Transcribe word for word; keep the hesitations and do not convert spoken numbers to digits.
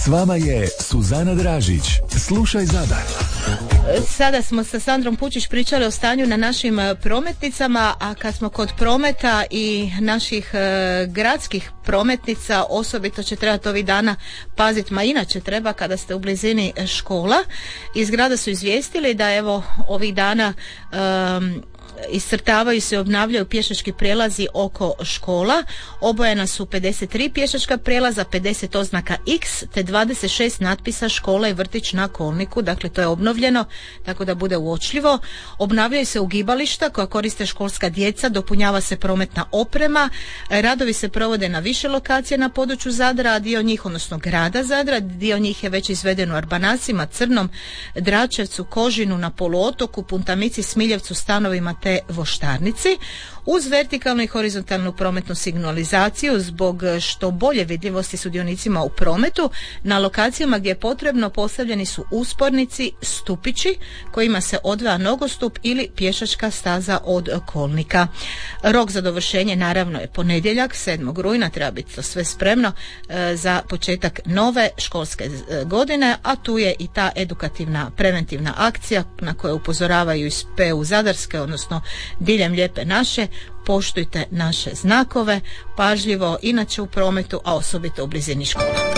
vama je Suzana Dražić. Slušaj Zadar. Sada smo sa Sandrom Pučić pričali o stanju na našim prometnicama, a kad smo kod prometa i naših e, gradskih prometnica, osobito će trebati ovih dana paziti, ma inače treba kada ste u blizini škola. Iz grada su izvijestili da evo ovih dana e, iscrtavaju se i obnavljaju pješački prijelazi oko škola. Obojena su pedeset tri pješačka prijelaza, pedeset oznaka X te dvadeset šest natpisa škola i vrtić na kolniku, dakle to je obnovljeno tako da bude uočljivo. Obnavljaju se ugibališta koja koriste školska djeca, dopunjava se prometna oprema, radovi se provode na više lokacije na području Zadra, a dio njih, odnosno grada Zadra, dio njih je već izveden u Arbanasima, Crnom, Dračevcu, Kožinu, na poluotoku, Puntamici, Smiljevcu, Stanovima te Voštarnici. Uz vertikalnu i horizontalnu prometnu signalizaciju zbog što bolje vidljivosti sudionicima u prometu, na lokacijama gdje je potrebno postavljeni su uspornici, stupići kojima se odvaja nogostup ili pješačka staza od kolnika. Rok za dovršenje naravno je ponedjeljak, sedmog rujna, treba biti to sve spremno e, za početak nove školske godine, a tu je i ta edukativna preventivna akcija na koju upozoravaju iz P U Zadarske, odnosno diljem Lijepe naše. Poštujte naše znakove, pažljivo inače u prometu, a osobito u blizini škola.